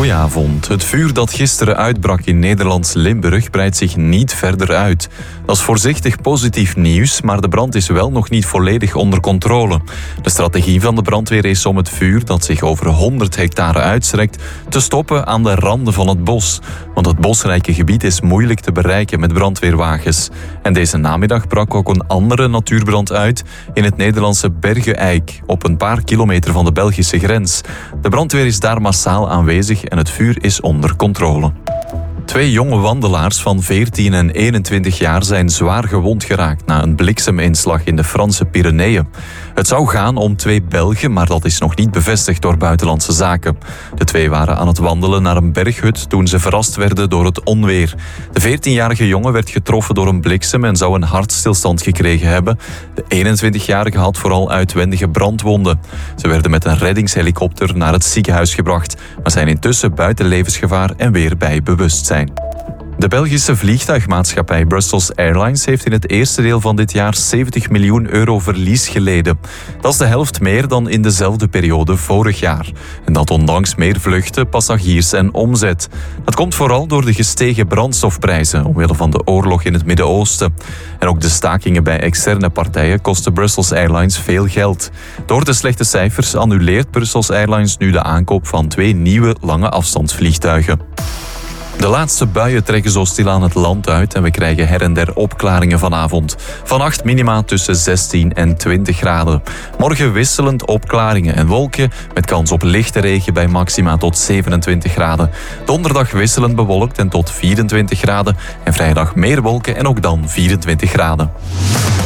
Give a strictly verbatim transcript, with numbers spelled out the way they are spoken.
Goedenavond. Het vuur dat gisteren uitbrak in Nederlands Limburg breidt zich niet verder uit. Dat is voorzichtig positief nieuws, maar de brand is wel nog niet volledig onder controle. De strategie van de brandweer is om het vuur, dat zich over honderd hectare uitstrekt, te stoppen aan de randen van het bos. Want het bosrijke gebied is moeilijk te bereiken met brandweerwagens. En deze namiddag brak ook een andere natuurbrand uit in het Nederlandse Berge-Eik, op een paar kilometer van de Belgische grens. De brandweer is daar massaal aanwezig en het vuur is onder controle. Twee jonge wandelaars van veertien en eenentwintig jaar zijn zwaar gewond geraakt na een blikseminslag in de Franse Pyreneeën. Het zou gaan om twee Belgen, maar dat is nog niet bevestigd door Buitenlandse Zaken. De twee waren aan het wandelen naar een berghut toen ze verrast werden door het onweer. De veertienjarige jongen werd getroffen door een bliksem en zou een hartstilstand gekregen hebben. De eenentwintigjarige had vooral uitwendige brandwonden. Ze werden met een reddingshelikopter naar het ziekenhuis gebracht, maar zijn intussen buiten levensgevaar en weer bij bewustzijn. De Belgische vliegtuigmaatschappij Brussels Airlines heeft in het eerste deel van dit jaar zeventig miljoen euro verlies geleden. Dat is de helft meer dan in dezelfde periode vorig jaar. En dat ondanks meer vluchten, passagiers en omzet. Dat komt vooral door de gestegen brandstofprijzen omwille van de oorlog in het Midden-Oosten. En ook de stakingen bij externe partijen kosten Brussels Airlines veel geld. Door de slechte cijfers annuleert Brussels Airlines nu de aankoop van twee nieuwe lange afstandsvliegtuigen. De laatste buien trekken zo stilaan het land uit en we krijgen her en der opklaringen vanavond. Vannacht minima tussen zestien en twintig graden. Morgen wisselend opklaringen en wolken met kans op lichte regen bij maxima tot zevenentwintig graden. Donderdag wisselend bewolkt en tot vierentwintig graden en vrijdag meer wolken en ook dan vierentwintig graden.